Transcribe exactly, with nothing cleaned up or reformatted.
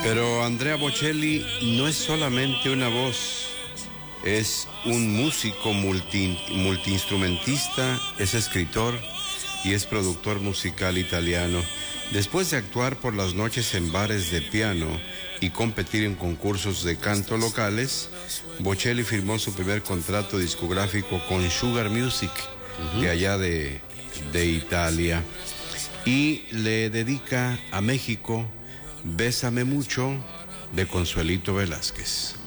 Pero Andrea Bocelli no es solamente una voz, es un músico multi, multiinstrumentista, es escritor y es productor musical italiano. Después de actuar por las noches en bares de piano y competir en concursos de canto locales, Bocelli firmó su primer contrato discográfico con Sugar Music, uh-huh. de allá de, de Italia, y le dedica a México Bésame Mucho de Consuelito Velázquez.